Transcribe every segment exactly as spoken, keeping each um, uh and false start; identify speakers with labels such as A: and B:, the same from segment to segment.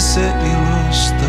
A: itse ilosta.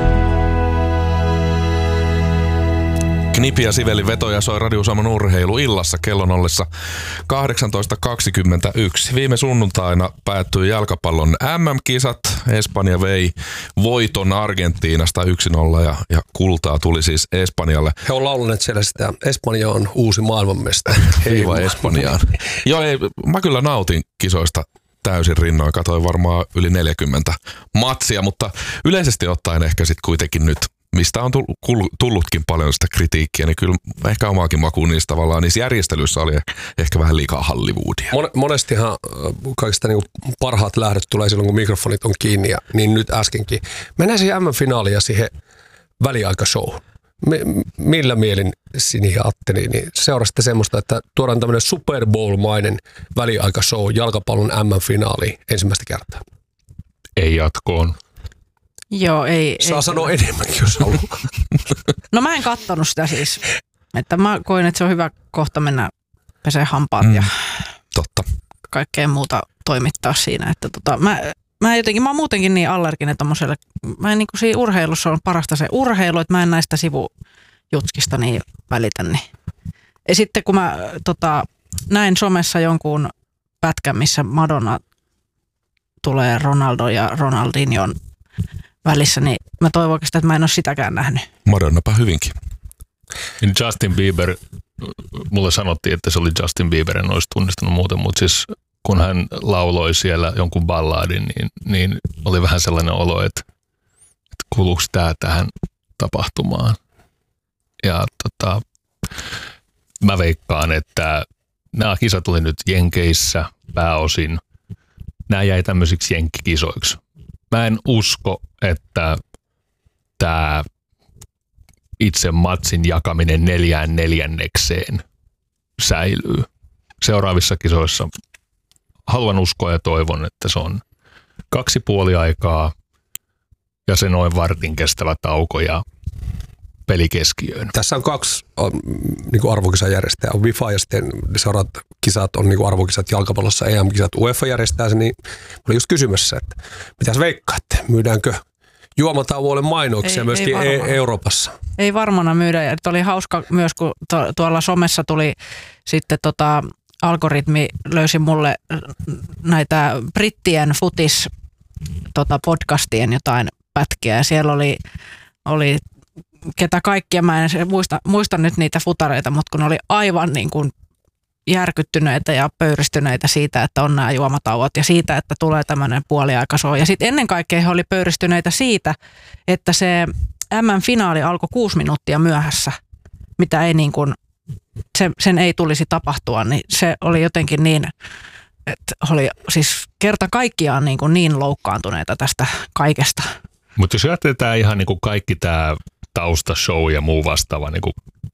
B: Knipi ja Siveli vetoja soi Radio Suomen urheilu illassa kellon ollessa kahdeksantoista kaksikymmentäyksi. Viime sunnuntaina päättyi jalkapallon M M-kisat. Espanja vei voiton Argentiinasta yksi nolla ja, ja kultaa tuli siis Espanjalle.
C: He on laulaneet siellä sitä, Espanja on uusi maailmanmestari.
B: Viiva Espanjaan. Joo, ei, mä kyllä nautin kisoista täysin rinnoin. Katoin varmaan yli neljäkymmentä matsia, mutta yleisesti ottaen ehkä sitten kuitenkin nyt, mistä on tullutkin paljon sitä kritiikkiä, niin kyllä ehkä omaakin makuun niissä tavallaan, niissä järjestelyissä oli ehkä vähän liikaa Hollywoodia.
C: Monestihan kaikista niinku parhaat lähdöt tulee silloin, kun mikrofonit on kiinni, ja niin nyt äskenkin. Mennään siihen M M-finaaliin ja siihen väliaikashow. Millä mielin Sini ja Atteni, niin seurasitte semmoista, että tuodaan tämmöinen Super Bowl-mainen väliaikashow jalkapallon M M-finaaliin ensimmäistä kertaa?
D: Ei jatkoon.
E: Joo, ei.
C: Saa
E: ei
C: sanoa enemmänkin, jos haluaa.
E: No mä en kattonut sitä siis. Että mä koin, että se on hyvä kohta mennä pesee hampaat mm, ja
B: totta.
E: Kaikkea muuta toimittaa siinä. Että tota, mä, mä jotenkin, mä oon muutenkin niin allerginen tommoselle. Mä en niin kuin siinä urheilussa on parasta se urheilu, että mä en näistä sivujutskista niin välitä. Niin. Ja sitten kun mä tota, näin somessa jonkun pätkän, missä Madonna tulee Ronaldo ja Ronaldinhon välissä, niin mä toivon oikeastaan, että mä en ole sitäkään nähnyt.
B: Madonnapa hyvinkin.
D: Justin Bieber, mulle sanottiin, että se oli Justin Bieber, en olisi tunnistanut muuten, mutta siis kun hän lauloi siellä jonkun balladin, niin, niin oli vähän sellainen olo, että, että kuuluuko tämä tähän tapahtumaan. Ja tota, mä veikkaan, että nämä kisat oli nyt Jenkeissä pääosin. Nämä jäi tämmöisiksi jenkkikisoiksi. Mä en usko, että tämä itse matsin jakaminen neljään neljännekseen säilyy. Seuraavissa kisoissa haluan uskoa ja toivon, että se on kaksi puoli aikaa ja se noin vartin kestävä tauko ja peli keskiöön.
C: Tässä on kaksi on, niin kuin arvokisajärjestäjää. On FIFA ja sitten seuraavat kisat on niin kuin arvokisat jalkapallossa, E M-kisat. UEFA järjestää sen, niin olin just kysymässä, että mitäs veikkaatte? Myydäänkö juomatauolle mainoksia ei, myöskin ei e- Euroopassa?
E: Ei varmana myydä. Ja oli hauska myös, kun to, tuolla somessa tuli sitten tota, algoritmi löysi mulle näitä brittien futis tota, podcastien jotain pätkiä. Ja siellä oli, oli ketä kaikkia, mä en muista, muista nyt niitä futareita, mutta kun oli aivan niin kuin järkyttyneitä ja pöyristyneitä siitä, että on nämä juomatauot ja siitä, että tulee tämmöinen puoliaikashow. Ja sitten ennen kaikkea he oli pöyristyneitä siitä, että se M M-finaali alkoi kuusi minuuttia myöhässä, mitä ei niin kuin, se, sen ei tulisi tapahtua, niin se oli jotenkin niin, että oli siis kerta kaikkiaan niin, kuin niin loukkaantuneita tästä kaikesta.
D: Mutta jos jätetään ihan niin kuin kaikki tämä taustashow ja muu vastaava niin kuin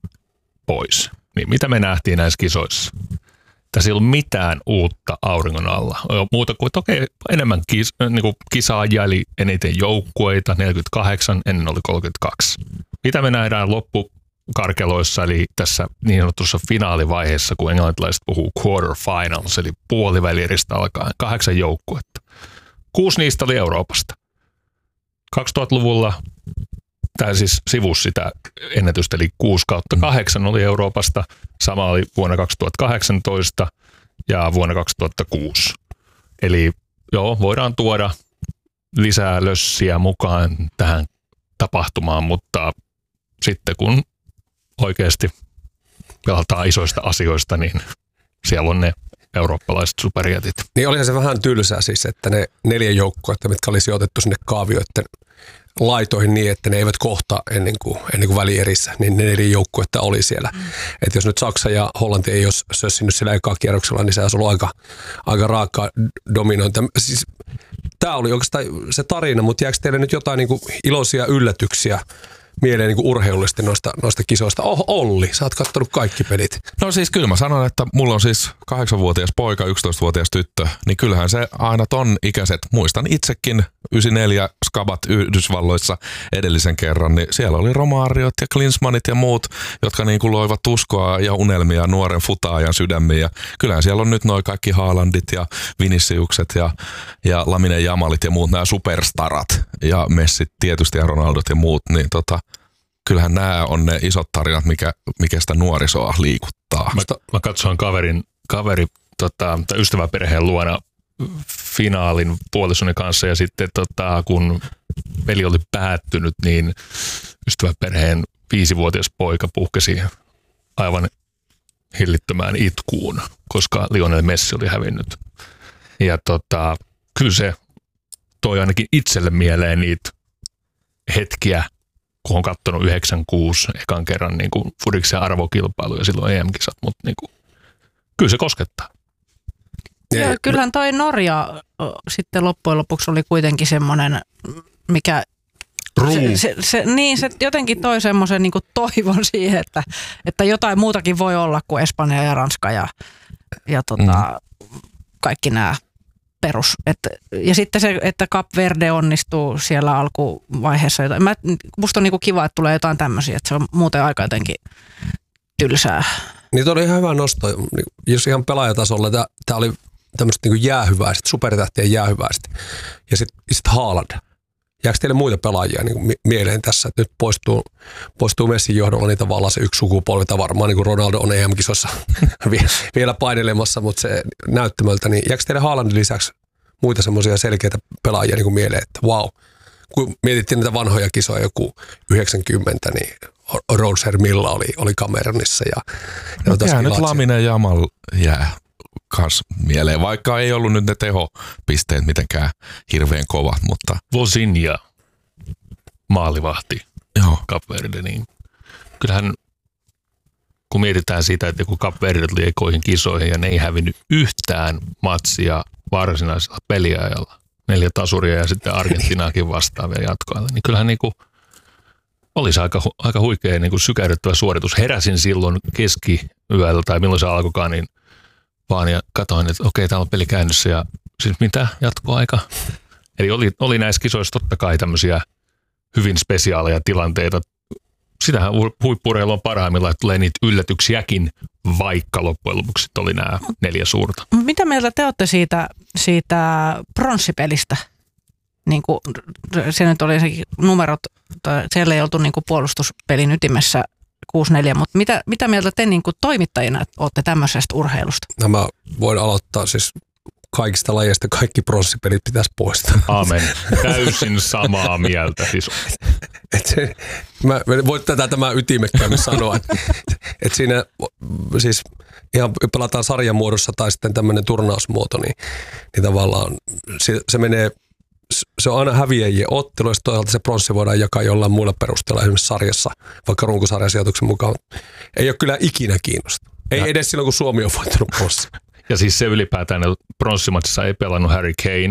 D: pois, niin mitä me nähtiin näissä kisoissa? Tässä ei ollut mitään uutta auringon alla. Muuta kuin, että okei, enemmän kis, niin kuin kisaa jäli, eniten joukkueita, neljäkymmentäkahdeksan, ennen oli kolmekymmentäkaksi. Mitä me nähdään loppukarkeloissa, eli tässä niin sanotussa finaalivaiheessa, kun englantilaiset puhuu quarterfinals, eli puolivälieristä alkaen, kahdeksan joukkuetta. Kuusi niistä oli Euroopasta. kaksituhattaluvulla tämä siis sivusi sitä ennätystä, eli kuusi kautta kahdeksan oli Euroopasta. Sama oli vuonna kaksituhattakahdeksantoista ja vuonna kaksituhattakuusi. Eli joo, voidaan tuoda lisää lössiä mukaan tähän tapahtumaan, mutta sitten kun oikeasti pelataan isoista asioista, niin siellä on ne eurooppalaiset superjätit.
C: Niin olihan se vähän tylsää siis, että ne neljä joukkuetta, mitkä oli sijoitettu sinne kaavioiden laitoihin niin, että ne eivät kohta ennen kuin, ennen kuin välierissä, niin ne neljä joukkuetta oli siellä. Mm. Että jos nyt Saksa ja Hollanti ei olisi sössinyt siellä ekaa kierroksella, niin se olisi ollut aika, aika raakaa dominointia. Siis, tämä oli oikeastaan se tarina, mutta jääkö teille nyt jotain niin kuin iloisia yllätyksiä mieleen niin kuin urheilullisesti noista, noista kisoista? Oh, Olli, sä oot kattonut kaikki pelit.
B: No siis kyllä mä sanon, että mulla on siis kahdeksanvuotias poika, yksitoistavuotias tyttö, niin kyllähän se aina ton ikäiset, muistan itsekin yhdeksänkymmentäneljä Skabat Yhdysvalloissa edellisen kerran, niin siellä oli Romaariot ja Klinsmannit ja muut, jotka niin kuin loivat uskoa ja unelmia nuoren futaajan sydämiin. Ja kyllähän siellä on nyt noin kaikki Haalandit ja Viniciukset ja, ja Lamine Jamalit ja muut nämä superstarat ja Messit tietysti ja Ronaldot ja muut, niin tota, kyllähän nämä on ne isot tarinat, mikä, mikä sitä nuorisoa liikuttaa.
D: Mä, mä katsoin kaverin, kaveri, tota, ystäväperheen luona finaalin puolisoni kanssa ja sitten tota, kun peli oli päättynyt, niin ystäväperheen viisivuotias poika puhkesi aivan hillittömään itkuun, koska Lionel Messi oli hävinnyt. Ja tota, kyllä se toi ainakin itselle mieleen niitä hetkiä, kun on katsonut yhdeksänkymmentäkuusi ekan kerran niin kuin Fudiksen arvokilpailu ja silloin E M-kisat, mutta niin kuin, kyllä se koskettaa.
E: Ja kyllähän toi Norja sitten loppujen lopuksi oli kuitenkin semmoinen, mikä se, se, se, niin se jotenkin toi semmoisen niin kuin toivon siihen, että, että jotain muutakin voi olla kuin Espanja ja Ranska ja, ja tota, mm. kaikki nämä perus. Et, ja sitten se, että Cap Verde onnistuu siellä alkuvaiheessa. Jotain. Mä, musta on niinku kiva, että tulee jotain tämmöisiä, että se on muuten aika jotenkin tylsää.
C: Niin oli ihan hyvä nosto. Jos ihan pelaajatasolla, tämä oli tämmöistä niinku jäähyväiset, supertähtien jäähyväiset. Ja sitten sit Haaland. Jääkö teille muita pelaajia niin mieleen tässä, että nyt poistuu, poistuu Messin johdolla niin tavallaan se yksi sukupolvi, varmaan niin kuin Ronaldo on E M-kisossa vielä painelemassa, mutta se näyttämöltä, niin jääkö teille Haalandin lisäksi muita semmoisia selkeitä pelaajia niin kuin mieleen, että vau, kun mietittiin näitä vanhoja kisoja joku yhdeksänkymmentä, niin Roger Milla oli, oli Cameronissa. Ja, ja
B: no, nyt Lamine Jamal jää kans mieleen, vaikka ei ollut nyt ne tehopisteet mitenkään hirveän kovat, mutta...
D: Vozinja, maalivahti,
B: joo.
D: Cap Verde, niin kyllähän kun mietitään sitä, että kun Cap Verde tuli ekoihin kisoihin ja ne ei hävinnyt yhtään matsia varsinaisella peliajalla, neljä tasuria ja sitten Argentinaakin vastaavia jatkoilla, niin kyllähän niinku olisi aika, aika huikea niinku sykähdyttävä suoritus. Heräsin silloin keskiyöllä tai milloin se alkoikaan, niin vaan ja katsoin, että okei, täällä on peli käynnissä ja siis mitä jatkoaika? Eli oli, oli näissä kisoissa totta kai tämmöisiä hyvin spesiaaleja tilanteita. Sitähän huippu-urheilu on parhaimmillaan, että tulee niitä yllätyksiäkin, vaikka loppujen lopuksi oli nämä neljä suurta.
E: Mitä mieltä te olette siitä, siitä pronssipelistä? Niin kuin, se nyt oli se numerot, siellä ei oltu niin kuin puolustuspelin ytimessä kuusi neljä, mutta mitä, mitä mieltä te niin kuin toimittajina olette tämmöisestä urheilusta?
C: No mä voin aloittaa siis kaikista lajeista kaikki pronssipelit pitäisi poistaa.
D: Aamen. Täysin samaa mieltä. Siis.
C: Et se, mä voin tätä tämä ytimekkäämmin sanoa, että et siinä siis ihan pelataan sarjan muodossa tai sitten tämmöinen turnausmuoto, niin, niin tavallaan se, se menee, se on aina häviäjien ottelu, ja toisaalta se pronssi voidaan jakaa jollain muilla perusteella, esimerkiksi sarjassa, vaikka runkosarjan sijoituksen mukaan. Ei ole kyllä ikinä kiinnosta. Ei ja. Edes silloin, kun Suomi on voittanut pronssi.
D: Ja siis se ylipäätään, että pronssimatsissa ei pelannut Harry Kane.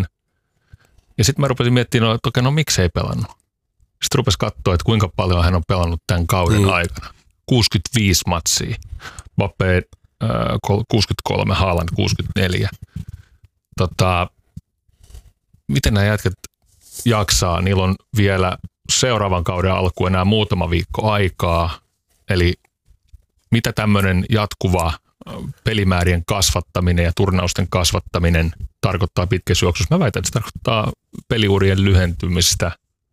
D: Ja sitten mä rupesin miettimään, että okei, no miksi ei pelannut? Sitten rupesi katsoa, että kuinka paljon hän on pelannut tämän kauden mm. aikana. kuusikymmentäviisi matsia. Mbappé äh, kuusikymmentäkolme, Haaland kuusikymmentäneljä. Tota, miten nämä jätkät jaksaa? Niillä on vielä seuraavan kauden alkuun enää muutama viikko aikaa. Eli mitä tämmöinen jatkuva pelimäärien kasvattaminen ja turnausten kasvattaminen tarkoittaa pitkässä juoksussa? Mä väitän, että se tarkoittaa peliurien lyhentymistä.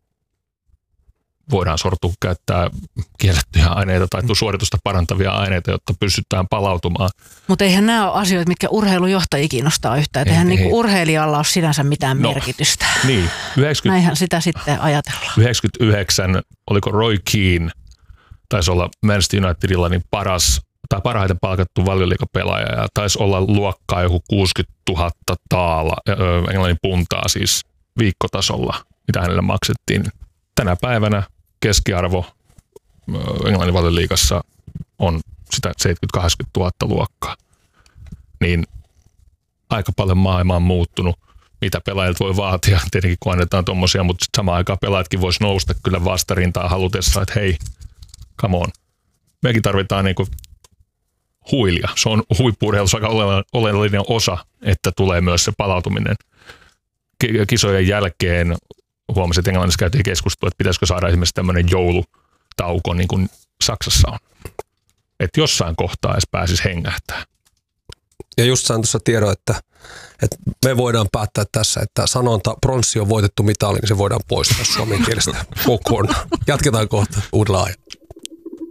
D: Voidaan sortua käyttää kiellettyjä aineita tai suoritusta parantavia aineita, jotta pystytään palautumaan.
E: Mutta eihän nämä ole asioita, mitkä urheilujohtajia kiinnostaa yhtään. Eihän ei, niinku urheilijalla ole sinänsä mitään no, merkitystä.
D: Niin. yhdeksänkymmentä,
E: näinhän sitä sitten ajatellaan.
D: yhdeksänkymmentäyhdeksän, oliko Roy Keane, taisi olla Manchester Unitedilla niin paras tai parhaiten palkattu valioliigapelaaja ja taisi olla luokkaa joku kuusikymmentätuhatta taala, englannin puntaa siis viikkotasolla, mitä hänelle maksettiin. Tänä päivänä keskiarvo englannin valioliigassa on sitä seitsemänkymmentä kahdeksankymmentä tuhatta luokkaa. Niin aika paljon maailma on muuttunut. mitä pelaajat voi vaatia, tietenkin kun annetaan tommosia, mutta samaan aikaan pelaajatkin vois nousta kyllä vastarintaan halutessa, että hei, come on. Mekin tarvitaan niinku huilia. Se on huippu-urheilussa aika oleellinen osa, että tulee myös se palautuminen. Kisojen jälkeen huomasin, että Englannissa käytiin keskustelua, että pitäisikö saada esimerkiksi tämmöinen joulutauko, niin kuin Saksassa on. Että jossain kohtaa edes pääsisi hengähtää.
C: Ja just sain tuossa tiedon, että, että me voidaan päättää tässä, että sanonta pronssi on voitettu mitali, niin se voidaan poistaa suomen kielestä kokonaan. Jatketaan kohta uudella ajalla.